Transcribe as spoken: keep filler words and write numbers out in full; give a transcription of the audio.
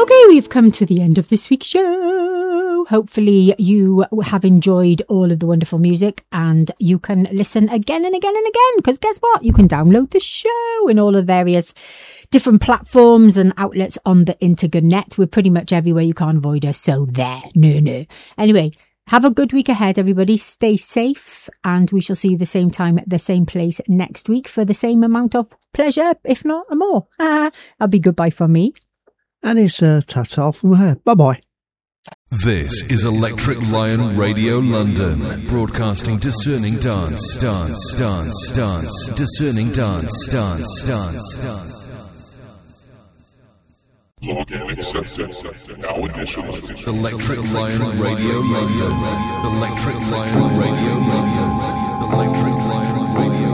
Okay, we've come to the end of this week's show. Hopefully you have enjoyed all of the wonderful music and you can listen again and again and again, because guess what? You can download the show in all the various different platforms and outlets on the internet. We're pretty much everywhere you can't avoid us, so there. No, no. Anyway, have a good week ahead, everybody. Stay safe, and we shall see you the same time at the same place next week for the same amount of pleasure, if not more. Ah, that'll be goodbye from me. And it's uh, ta-ta from her. Bye-bye. This is Electric Lion Radio London, broadcasting discerning dance, dance, dance, dance, discerning dance, dance, dance, dance. Login accepted. Now initializing. Electric Lion Radio London. Electric Lion Radio London. Electric Lion Radio.